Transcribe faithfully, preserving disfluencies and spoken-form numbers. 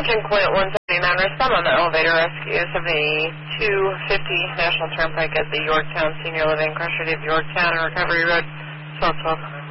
Attention, Quint one seventy-nine, respond on the elevator rescue seventy-two fifty National Turnpike at the Yorktown Senior Living, Cross Street of Yorktown and Recovery Road, twelve twelve.